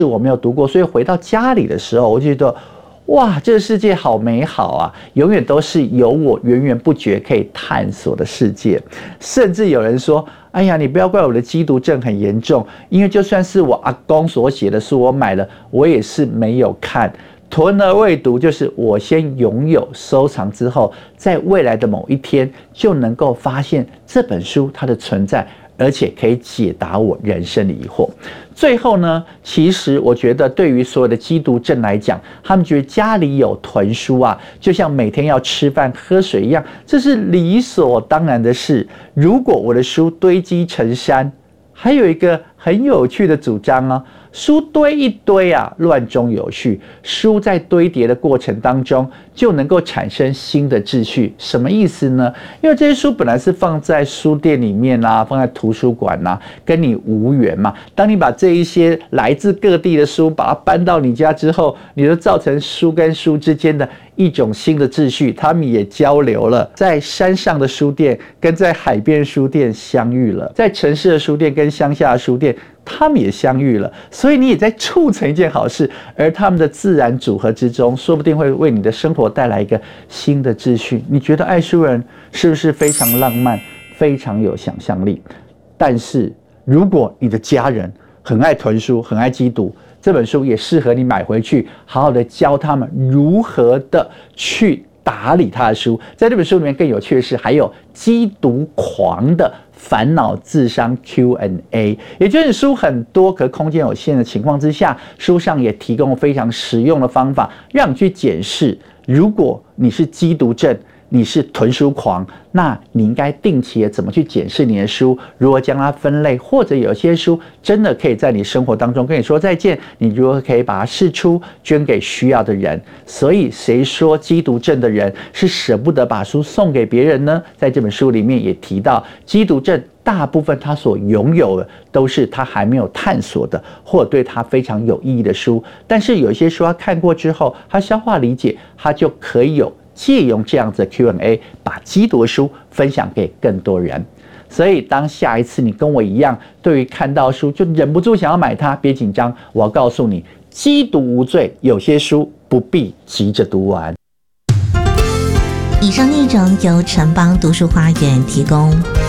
我没有读过，所以回到家里的时候，我就觉得，哇，这个世界好美好啊！永远都是有我源源不绝可以探索的世界。甚至有人说，哎呀，你不要怪我的缉毒症很严重，因为就算是我阿公所写的书，我买了，我也是没有看。囤而未读，就是我先拥有收藏之后，在未来的某一天就能够发现这本书它的存在，而且可以解答我人生的疑惑。最后呢，其实我觉得对于所有的缉毒症来讲，他们觉得家里有囤书啊，就像每天要吃饭喝水一样，这是理所当然的事。如果我的书堆积成山，还有一个很有趣的主张啊，书堆一堆啊，乱中有序。书在堆叠的过程当中，就能够产生新的秩序。什么意思呢？因为这些书本来是放在书店里面啊，放在图书馆啊，跟你无缘嘛。当你把这一些来自各地的书，把它搬到你家之后，你就造成书跟书之间的一种新的秩序，他们也交流了，在山上的书店跟在海边书店相遇了，在城市的书店跟乡下的书店他们也相遇了，所以你也在促成一件好事，而他们的自然组合之中，说不定会为你的生活带来一个新的秩序。你觉得爱书人是不是非常浪漫，非常有想象力？但是如果你的家人很爱囤书，很爱缉毒，这本书也适合你买回去，好好的教他们如何的去打理他的书。在这本书里面更有趣的是，还有缉毒狂的烦恼自伤 Q&A， 也就是书很多，可空间有限的情况之下，书上也提供非常实用的方法，让你去检视，如果你是缉毒症，你是囤书狂，那你应该定期的怎么去检视你的书，如何将它分类，或者有些书真的可以在你生活当中跟你说再见，你如何可以把它释出，捐给需要的人。所以谁说缉毒症的人是舍不得把书送给别人呢？在这本书里面也提到，缉毒症大部分他所拥有的都是他还没有探索的，或者对他非常有意义的书，但是有一些书他看过之后，他消化理解，他就可以有借用这样子的 Q&A， 把缉毒的书分享给更多人。所以当下一次你跟我一样，对于看到书就忍不住想要买它，别紧张，我要告诉你，缉毒无罪，有些书不必急着读完。 以上内容由城邦读书花园提供。